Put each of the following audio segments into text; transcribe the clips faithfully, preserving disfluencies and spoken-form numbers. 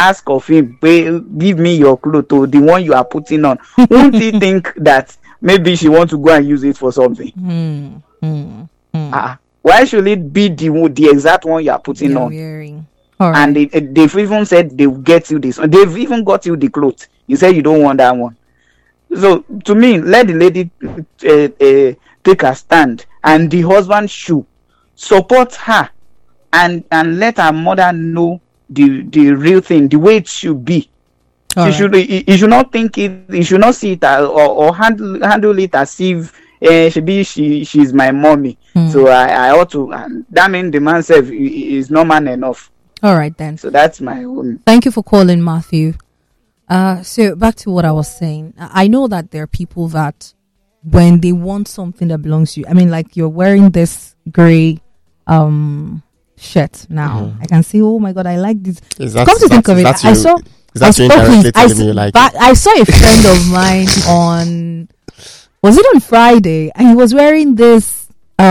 ask of him, "Pay, give me your clothes, to the one you are putting on," won't he think that maybe she wants to go and use it for something? Mm, mm, mm. Ah, why should it be the the exact one you are putting You're on? wearing. All right. And they, they've even said they'll get you this. They've even got you the clothes. You say you don't want that one. So to me, let the lady uh, uh, take a stand, and the husband should support her, and and let her mother know the the real thing, the way it should be. All He right. should he, he should not think it. He should not see it as, or, or handle handle it as if uh, she be she she's my mommy. Hmm. So I, I ought to. And that means the man self i- i- is not man enough. All right then. So that's my own. Thank you for calling, Matthew. Uh, so back to what I was saying. I I know that there are people that when they want something that belongs to you, I mean, like you're wearing this gray um shirt now. I can say, oh my god, I like this. Is that, Come to is think that- of is it, that I you- saw. Is that you I saw- indirectly please, I, telling s- me you like but it? I saw a friend of mine on, was it on Friday? And he was wearing this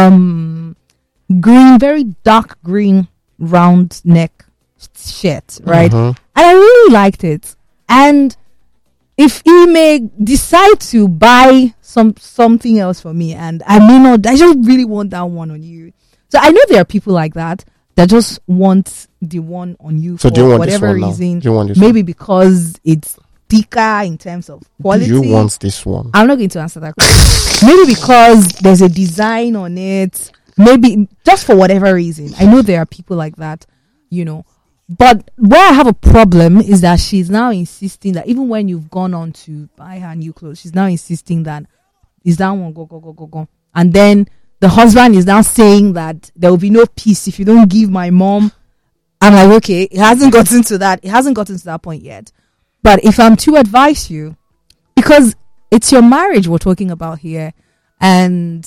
um green, very dark green round neck shirt, right? Mhm. And I really liked it. And if he may decide to buy some something else for me, and I may not, I just really want that one on you. So I know there are people like that that just want the one on you So for do you want this whatever one now? reason. Do you want this Maybe because it's thicker in terms of quality. Do you want this one? I'm not going to answer that question. Maybe because there's a design on it. Maybe just for whatever reason. I know there are people like that, you know. But where I have a problem is that she's now insisting that even when you've gone on to buy her new clothes, she's now insisting that is that one go go go go go. And then the husband is now saying that there will be no peace if you don't give my mom. I'm like, okay, it hasn't gotten to that. It hasn't gotten to that point yet. But if I'm to advise you, because it's your marriage we're talking about here, and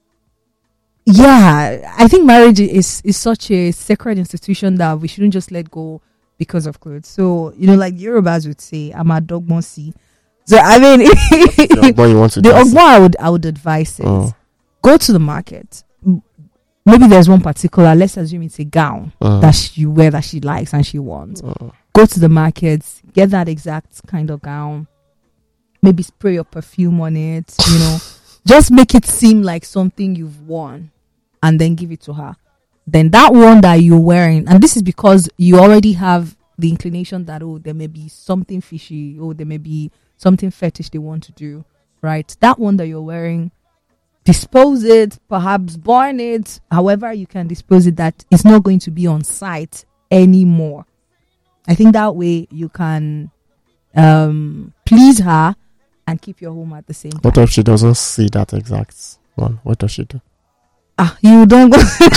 yeah, I think marriage is is such a sacred institution that we shouldn't just let go because of clothes. So, you know, like Yorubas would say, I'm a dog see. So I mean, The one you want to the dance? Ogbo I would I would advise is Oh. go to the market. M- Maybe there's one particular, let's assume it's a gown Uh. that she wear that she likes and she wants. Uh. Go to the market, get that exact kind of gown. Maybe spray your perfume on it, you know. Just make it seem like something you've worn and then give it to her. Then that one that you're wearing, and this is because you already have the inclination that, oh, there may be something fishy, or there may be something fetish they want to do, right? That one that you're wearing, dispose it, perhaps burn it, however you can dispose it, that it's not going to be on site anymore. I think that way you can um, please her and keep your home at the same time. What if she doesn't see that exact one? What does she do? Ah, you don't go.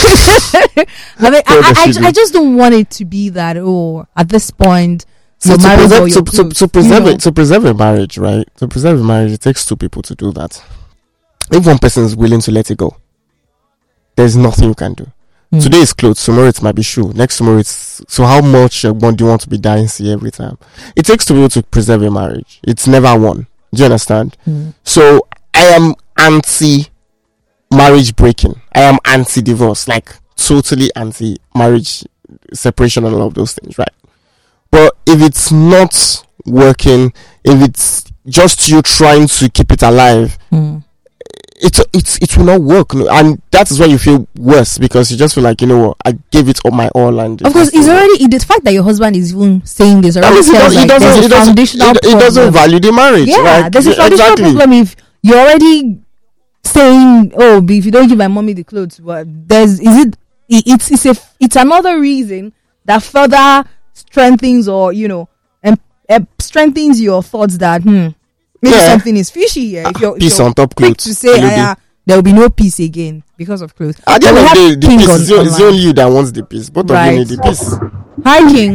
I mean, I, What does I, I, she ju- do? I just don't want it to be that, oh, at this point, So your to marriage preserve, or to, your to, clothes, to preserve you know. it, to preserve a marriage, right? To preserve a marriage, it takes two people to do that. If one person is willing to let it go, there's nothing you can do. Mm. Today is clothes, tomorrow it might be shoe, next tomorrow it's so. How much uh, one do you want to be dancing every time? It takes two people to preserve a marriage. It's never one. Do you understand? Mm. So I am anti marriage breaking. I am anti divorce, like totally anti marriage separation and all of those things, right? But if it's not working, if it's just you trying to keep it alive, Mm. it it it will not work, no, and that is why you feel worse, because you just feel like, you know what, I gave it all my all, and Of course, it's already the fact that your husband is even saying this That already means he tells does- he like doesn't there's he a doesn't foundational he, he doesn't problem. value the marriage. Yeah, right? there's a foundational exactly. problem if you're already saying, "Oh, but if you don't give my mommy the clothes," well, there's is it? it- It's it's a it's another reason that further strengthens, or you know, and uh, strengthens your thoughts that hmm, maybe Yeah. something is fishy here. If you're, if Peace you're on top quick clothes. to say, Elodie. "Ah, there will be no peace again because of clothes." At the But end we of have the day, the King peace on- is the- it's online. only you that wants the peace. Both of Right. you need the peace. Hi, King.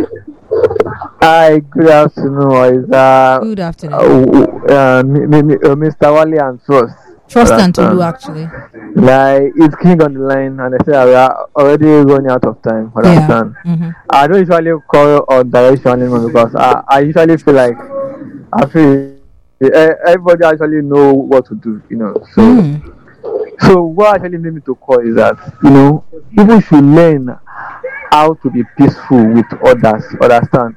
Hi, good afternoon. Is uh, Good afternoon. uh, uh, m- m- m- uh, Mister Wale and Trust. Trust and Understand? Tolu, actually. Like, it's King on the line, and I say we are already running out of time. Yeah. Understand? Mm-hmm. I don't usually call on direction anymore because I, I usually feel like I feel eh, everybody actually know what to do, you know. So, Mm. so what actually made me to call is that, you know, people should learn how to be peaceful with others. Understand?